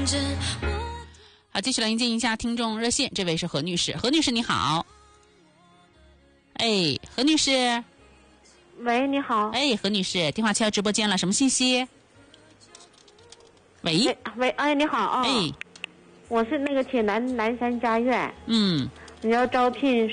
好，继续来迎接一下听众热线，这位是何女士。何女士你好。哎，何女士。 喂，你好。 哎，何女士，电话切到直播间了，什么信息？喂。 喂，哎，你好啊。 哎， 我是那个铁南山家苑。 嗯。 你要招聘